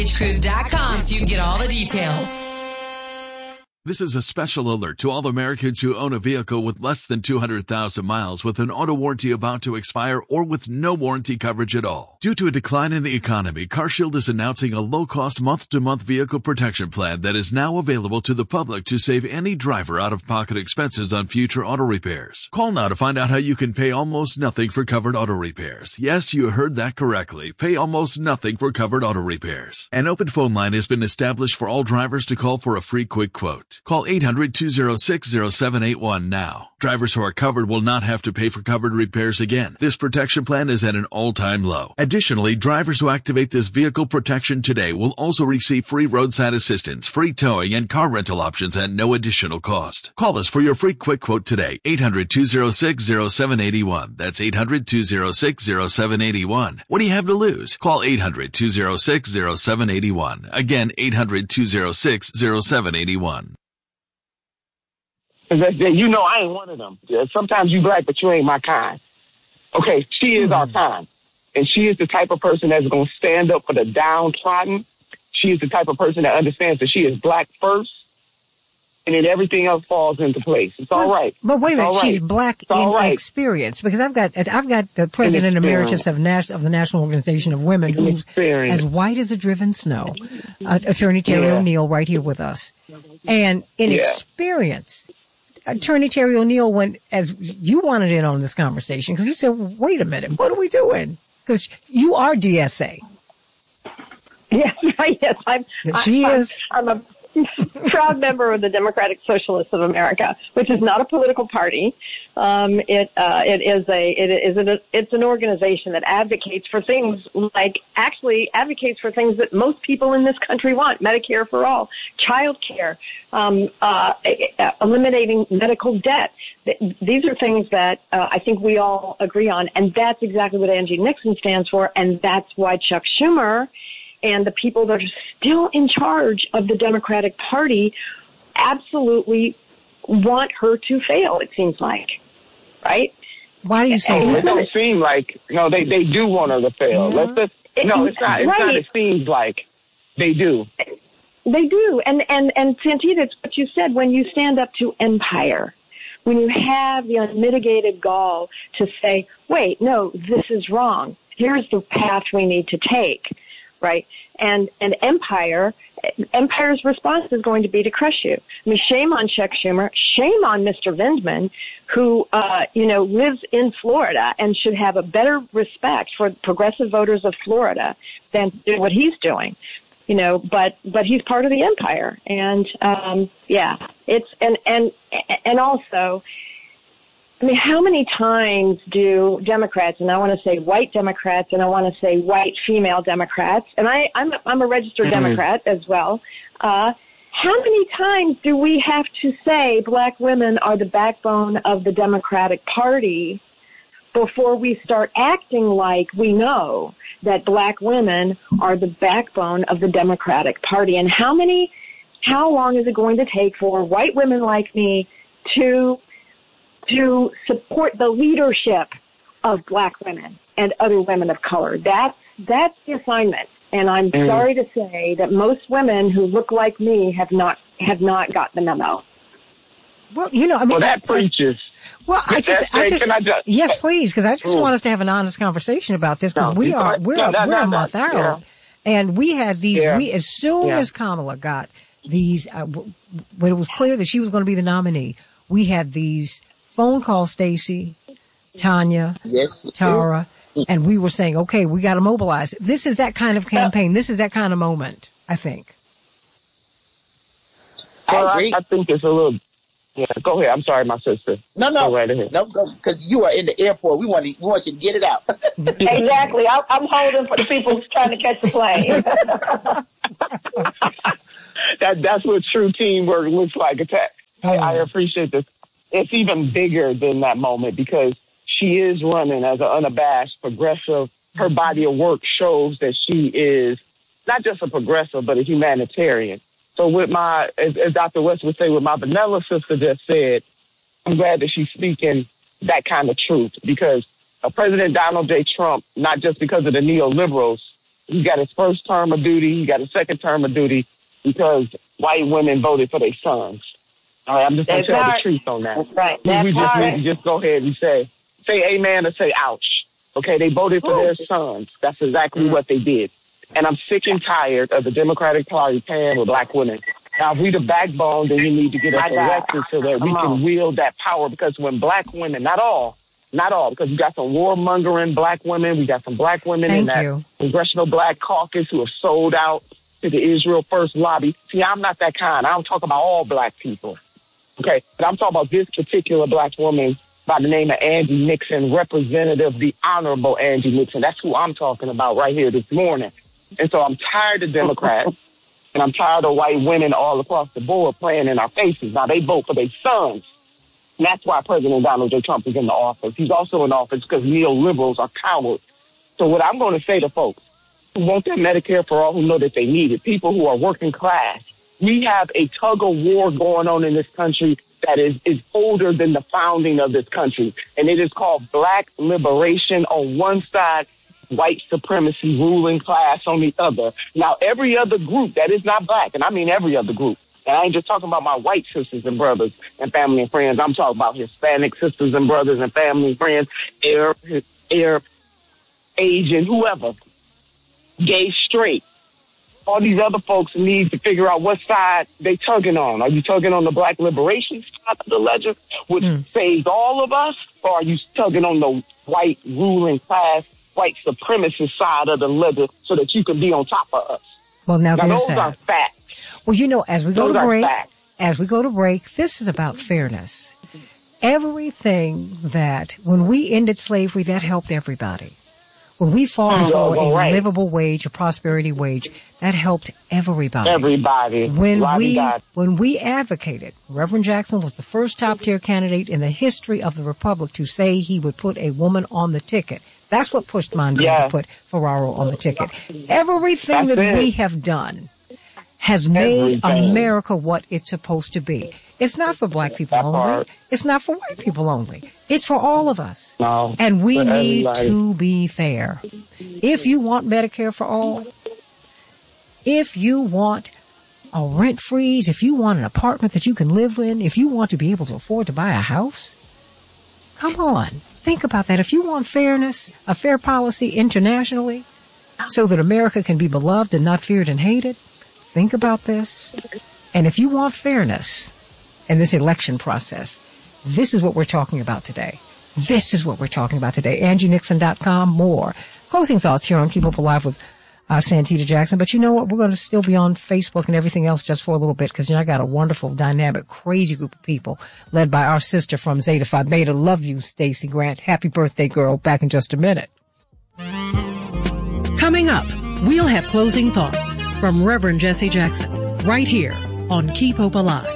Cruise.com so you can get all the details. This is a special alert to all Americans who own a vehicle with less than 200,000 miles with an auto warranty about to expire or with no warranty coverage at all. Due to a decline in the economy, CarShield is announcing a low-cost month-to-month vehicle protection plan that is now available to the public to save any driver out-of-pocket expenses on future auto repairs. Call now to find out how you can pay almost nothing for covered auto repairs. Yes, you heard that correctly. Pay almost nothing for covered auto repairs. An open phone line has been established for all drivers to call for a free quick quote. Call 800-206-0781 now. Drivers who are covered will not have to pay for covered repairs again. This protection plan is at an all-time low. Additionally, drivers who activate this vehicle protection today will also receive free roadside assistance, free towing, and car rental options at no additional cost. Call us for your free quick quote today. 800-206-0781. That's 800-206-0781. What do you have to lose? Call 800-206-0781. Again, 800-206-0781. You know I ain't one of them. Sometimes you black, but you ain't my kind. Okay, she is our kind. And she is the type of person that's going to stand up for the downtrodden. She is the type of person that understands that she is black first, and then everything else falls into place. It's all right. But wait a minute, she's black in experience, because I've got the president emeritus of the National Organization of Women, who's as white as a driven snow, Attorney Terry O'Neill, right here with us, and in experience. Attorney Terry O'Neill, when as you wanted in on this conversation, because you said, "Wait a minute, what are we doing?" Because you are DSA. Yes, yes, I'm a proud member of the Democratic Socialists of America, which is not a political party. It's an organization that advocates for things advocates for things that most people in this country want: Medicare for all, child care, eliminating medical debt. These are things that I think we all agree on, and that's exactly what Angie Nixon stands for, and that's why Chuck Schumer and the people that are still in charge of the Democratic Party absolutely want her to fail, it seems like. Right? Why do you say that? It don't seem like, they do want her to fail. Yeah. It's not, it seems like they do. They do. And Santita, it's what you said, when you stand up to empire, when you have the unmitigated gall to say, wait, no, this is wrong. Here's the path we need to take. Right. And Empire's response is going to be to crush you. I mean, shame on Chuck Schumer. Shame on Mr. Vindman, who, lives in Florida and should have a better respect for progressive voters of Florida than what he's doing. But he's part of the empire. And, it's, and also, I mean, how many times do Democrats, and I want to say white Democrats, and I want to say white female Democrats, and I'm a registered Democrat as well. How many times do we have to say black women are the backbone of the Democratic Party before we start acting like we know that black women are the backbone of the Democratic Party? And how long is it going to take for white women like me to support the leadership of black women and other women of color? That's the assignment. And I'm sorry to say that most women who look like me have not got the memo. Well, that preaches. Well, yes, please, because I just want us to have an honest conversation about this, because we're a month out, and we had these. As soon as Kamala got these, when it was clear that she was going to be the nominee, we had these phone call, Stacey, Tanya, Tara, and we were saying, okay, we got to mobilize. This is that kind of campaign. This is that kind of moment, I think. Well, I think it's a little. Yeah, go ahead. I'm sorry, my sister. No, go right ahead. No, because you are in the airport. We want you to get it out. Exactly. I'm holding for the people who's trying to catch the plane. That's what true teamwork looks like. I appreciate this. It's even bigger than that moment, because she is running as an unabashed progressive. Her body of work shows that she is not just a progressive, but a humanitarian. So with as Dr. West would say, what my vanilla sister just said, I'm glad that she's speaking that kind of truth, because President Donald J. Trump, not just because of the neoliberals, He got his first term of duty. He got his second term of duty because white women voted for their sons. All right, I'm just going to tell the truth on that. That's right. We just need to just go ahead and say amen or say ouch. Okay, they voted for their sons. That's exactly what they did. And I'm sick and tired of the Democratic Party paying with black women. Now, if we the backbone, then you need to get us elected so that we can wield that power. Because when black women, not all, because we got some warmongering black women. We got some black women in that Congressional Black Caucus who have sold out to the Israel First lobby. See, I'm not that kind. I don't talk about all black people. Okay, but I'm talking about this particular black woman by the name of Angie Nixon, Representative, the Honorable Angie Nixon. That's who I'm talking about right here this morning. And so I'm tired of Democrats, and I'm tired of white women all across the board playing in our faces. Now, they vote for their sons. And that's why President Donald J. Trump is in the office. He's also in office because neoliberals are cowards. So what I'm going to say to folks who want their Medicare for all, who know that they need it, people who are working class, we have a tug of war going on in this country that is older than the founding of this country. And it is called black liberation on one side, white supremacy ruling class on the other. Now, every other group that is not black, and I mean every other group, and I ain't just talking about my white sisters and brothers and family and friends. I'm talking about Hispanic sisters and brothers and family and friends, Arab, Asian, whoever, gay, straight. All these other folks need to figure out what side they tugging on. Are you tugging on the black liberation side of the ledger, which saves all of us, or are you tugging on the white ruling class, white supremacist side of the ledger so that you can be on top of us? Well, now there's those that. are facts. Well, you know, as we go to break, this is about fairness. Everything that, when we ended slavery, that helped everybody. When we fought for a livable wage, a prosperity wage, that helped everybody. Everybody. When we advocated, Reverend Jackson was the first top-tier candidate in the history of the Republic to say he would put a woman on the ticket. That's what pushed Mondale to put Ferraro on the ticket. Everything that we have done has made America what it's supposed to be. It's not for black people only. It's not for white people only. It's for all of us. No, and we need to be fair. If you want Medicare for all, if you want a rent freeze, if you want an apartment that you can live in, if you want to be able to afford to buy a house, come on. Think about that. If you want fairness, a fair policy internationally, so that America can be beloved and not feared and hated, think about this. And if you want fairness in this election process, this is what we're talking about today. This is what we're talking about today. AngieNixon.com, more. Closing thoughts here on Keep Up Alive with Santita Jackson. But you know what? We're going to still be on Facebook and everything else just for a little bit because, you know, I got a wonderful, dynamic, crazy group of people led by our sister from Zeta Phi Beta. Love you, Stacey Grant. Happy birthday, girl. Back in just a minute. Coming up, we'll have closing thoughts from Reverend Jesse Jackson right here on Keep Hope Alive.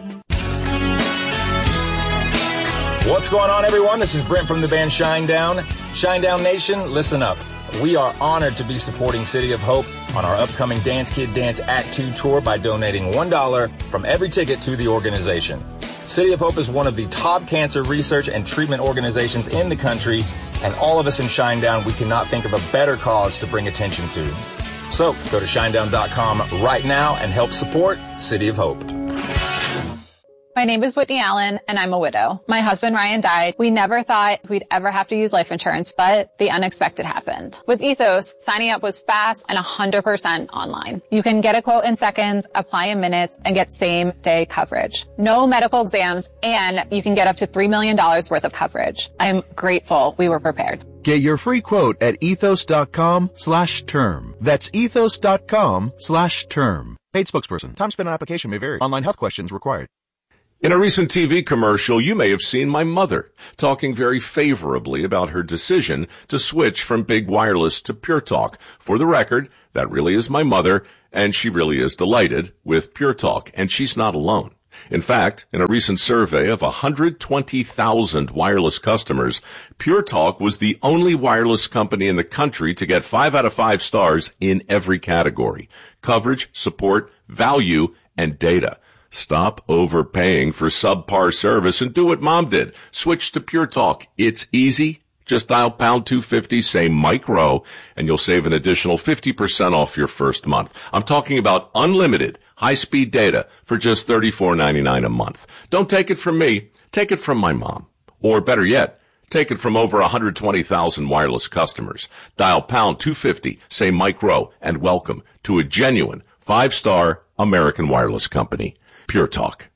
What's going on, everyone? This is Brent from the band Shinedown. Shinedown Nation, listen up. We are honored to be supporting City of Hope on our upcoming Dance Kid Dance Act 2 tour by donating $1 from every ticket to the organization. City of Hope is one of the top cancer research and treatment organizations in the country, and all of us in Shinedown, we cannot think of a better cause to bring attention to. So go to shinedown.com right now and help support City of Hope. My name is Whitney Allen, and I'm a widow. My husband, Ryan, died. We never thought we'd ever have to use life insurance, but the unexpected happened. With Ethos, signing up was fast and 100% online. You can get a quote in seconds, apply in minutes, and get same-day coverage. No medical exams, and you can get up to $3 million worth of coverage. I'm grateful we were prepared. Get your free quote at ethos.com/term. That's ethos.com/term. Paid spokesperson. Time spent on application may vary. Online health questions required. In a recent TV commercial, you may have seen my mother talking very favorably about her decision to switch from Big Wireless to Pure Talk. For the record, that really is my mother, and she really is delighted with Pure Talk, and she's not alone. In fact, in a recent survey of 120,000 wireless customers, Pure Talk was the only wireless company in the country to get 5 out of 5 stars in every category: coverage, support, value, and data. Stop overpaying for subpar service and do what Mom did. Switch to Pure Talk. It's easy, Just dial pound 250, say Mike Rowe, and you'll save an additional 50% off your first month. I'm talking about unlimited high-speed data for just $34.99 a month. Don't take it from me. Take it from my mom. Or better yet, take it from over 120,000 wireless customers. Dial pound 250, say Mike Rowe, and welcome to a genuine 5-star American wireless company. Pure Talk.